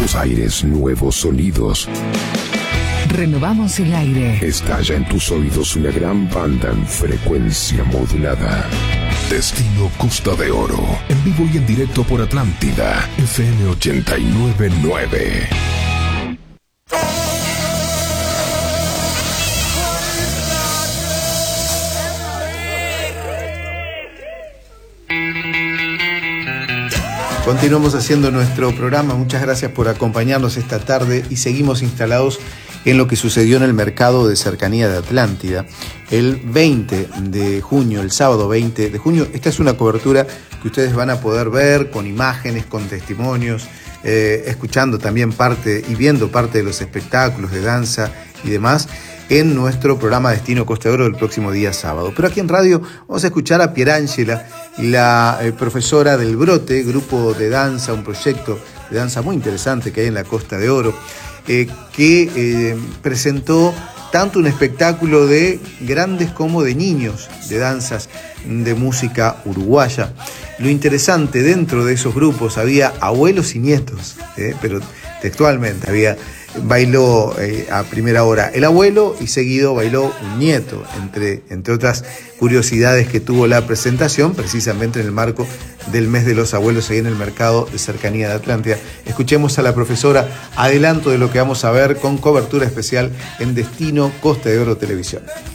Nuevos aires, nuevos sonidos. Renovamos el aire. Estalla en tus oídos una gran banda en frecuencia modulada. Destino Costa de Oro. En vivo y en directo por Atlántida. FM 89.9. Continuamos haciendo nuestro programa. Muchas gracias por acompañarnos esta tarde y seguimos instalados en lo que sucedió en el mercado de cercanía de Atlántida. El 20 de junio, el sábado 20 de junio, esta es una cobertura que ustedes van a poder ver con imágenes, con testimonios, escuchando también parte y viendo parte de los espectáculos de danza y demás en nuestro programa Destino Costa de Oro del próximo día sábado. Pero aquí en radio vamos a escuchar a Pierangela, la profesora del Brote, grupo de danza, un proyecto de danza muy interesante que hay en la Costa de Oro, que presentó tanto un espectáculo de grandes como de niños, de danzas de música uruguaya. Lo interesante, dentro de esos grupos había abuelos y nietos, pero textualmente bailó a primera hora el abuelo y seguido bailó un nieto, entre otras curiosidades que tuvo la presentación, precisamente en el marco del mes de los abuelos ahí en el mercado de cercanía de Atlántida. Escuchemos a la profesora, adelanto de lo que vamos a ver con cobertura especial en Destino Costa de Oro Televisión.